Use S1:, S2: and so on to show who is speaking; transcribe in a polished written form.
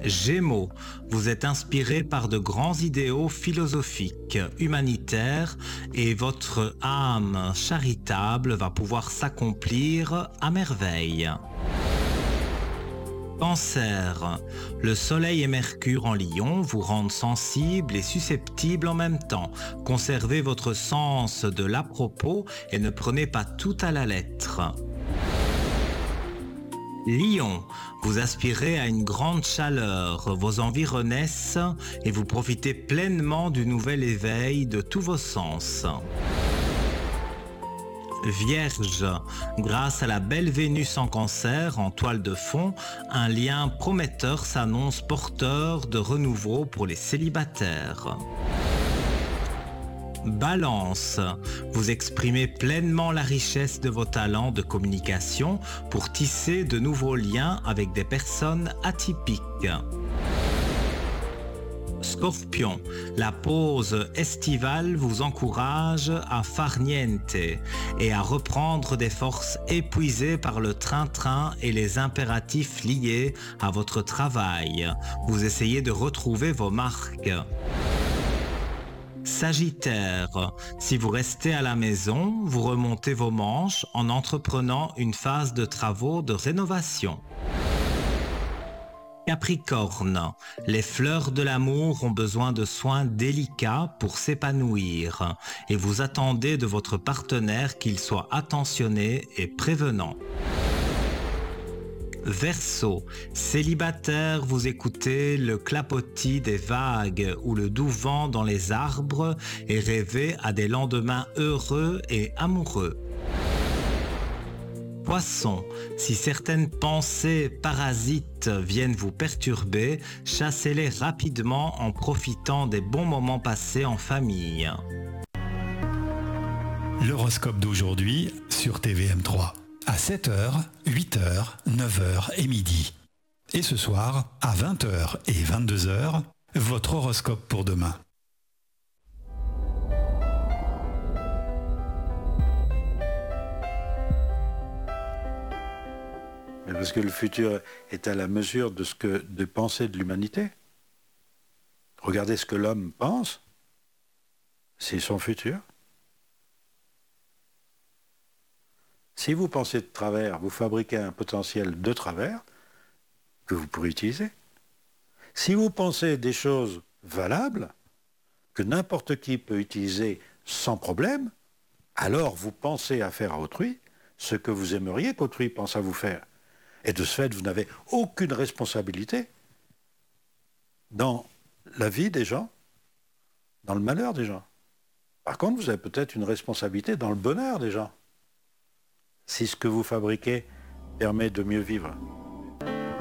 S1: Gémeaux, vous êtes inspiré par de grands idéaux philosophiques, humanitaires, et votre âme charitable va pouvoir s'accomplir à merveille. Cancer, le Soleil et Mercure en Lion vous rendent sensible et susceptible en même temps. Conservez votre sens de l'à-propos et ne prenez pas tout à la lettre. Lion, vous aspirez à une grande chaleur, vos envies renaissent et vous profitez pleinement du nouvel éveil de tous vos sens. Vierge, grâce à la belle Vénus en Cancer en toile de fond, un lien prometteur s'annonce porteur de renouveau pour les célibataires. Balance, vous exprimez pleinement la richesse de vos talents de communication pour tisser de nouveaux liens avec des personnes atypiques. Scorpion, la pause estivale vous encourage à far niente et à reprendre des forces épuisées par le train-train et les impératifs liés à votre travail. Vous essayez de retrouver vos marques. Sagittaire, si vous restez à la maison, vous remontez vos manches en entreprenant une phase de travaux de rénovation. Capricorne, les fleurs de l'amour ont besoin de soins délicats pour s'épanouir et vous attendez de votre partenaire qu'il soit attentionné et prévenant. Verseau, célibataire, vous écoutez le clapotis des vagues ou le doux vent dans les arbres et rêvez à des lendemains heureux et amoureux. Poisson, si certaines pensées parasites viennent vous perturber, chassez-les rapidement en profitant des bons moments passés en famille.
S2: L'horoscope d'aujourd'hui sur TVM3. À 7h, 8h, 9h et midi. Et ce soir, à 20h et 22h, votre horoscope pour demain.
S3: Parce que le futur est à la mesure de pensée de l'humanité. Regardez ce que l'homme pense, c'est son futur. Si vous pensez de travers, vous fabriquez un potentiel de travers que vous pourrez utiliser. Si vous pensez des choses valables, que n'importe qui peut utiliser sans problème, alors vous pensez à faire à autrui ce que vous aimeriez qu'autrui pense à vous faire. Et de ce fait, vous n'avez aucune responsabilité dans la vie des gens, dans le malheur des gens. Par contre, vous avez peut-être une responsabilité dans le bonheur des gens, si ce que vous fabriquez permet de mieux vivre.